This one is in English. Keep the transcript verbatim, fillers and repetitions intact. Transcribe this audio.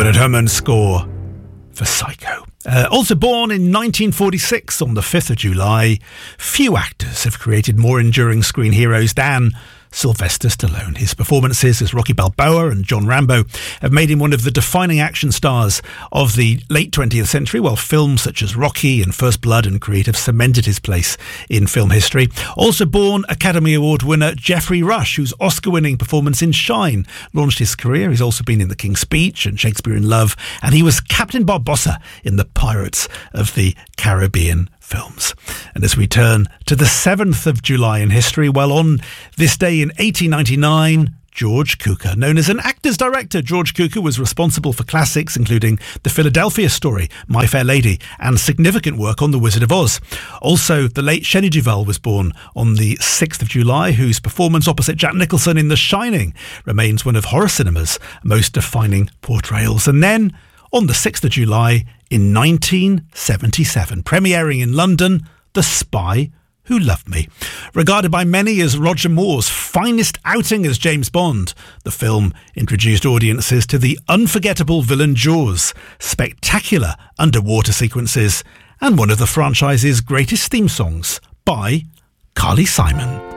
Bernard Herrmann's score for Psycho. Uh, also born in nineteen forty-six on the fifth of July, few actors have created more enduring screen heroes than Sylvester Stallone. His performances as Rocky Balboa and John Rambo have made him one of the defining action stars of the late twentieth century, while films such as Rocky and First Blood and Creed have cemented his place in film history. Also born Academy Award winner Geoffrey Rush, whose Oscar-winning performance in Shine launched his career. He's also been in The King's Speech and Shakespeare in Love, and he was Captain Barbossa in the Pirates of the Caribbean films. And as we turn to the seventh of July in history, well, on this day in eighteen ninety-nine, George Cukor. Known as an actor's director, George Cukor was responsible for classics including The Philadelphia Story, My Fair Lady, and significant work on The Wizard of Oz. Also, the late Shelley Duvall was born on the sixth of July, whose performance opposite Jack Nicholson in The Shining remains one of horror cinema's most defining portrayals. And then, on the sixth of July in nineteen seventy-seven, premiering in London, The Spy Who Loved Me. Regarded by many as Roger Moore's finest outing as James Bond, the film introduced audiences to the unforgettable villain Jaws, spectacular underwater sequences, and one of the franchise's greatest theme songs by Carly Simon.